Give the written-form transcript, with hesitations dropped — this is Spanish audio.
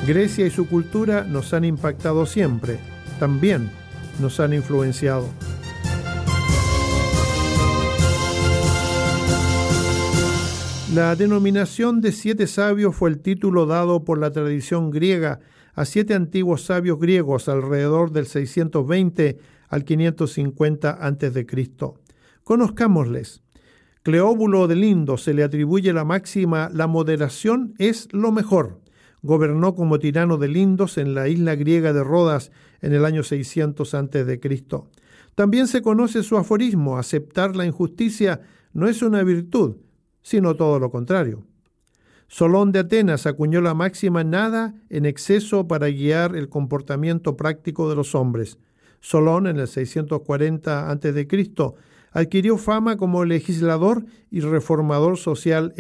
Grecia y su cultura nos han impactado siempre, también nos han influenciado. La denominación de 7 sabios fue el título dado por la tradición griega a 7 antiguos sabios griegos alrededor del 620 al 550 a.C. Conozcámosles. Cleóbulo de Lindo se le atribuye la máxima: la moderación es lo mejor. Gobernó como tirano de Lindos en la isla griega de Rodas en el año 600 a.C. También se conoce su aforismo: aceptar la injusticia no es una virtud, sino todo lo contrario. Solón de Atenas acuñó la máxima: nada en exceso para guiar el comportamiento práctico de los hombres. Solón, en el 640 a.C., adquirió fama como legislador y reformador social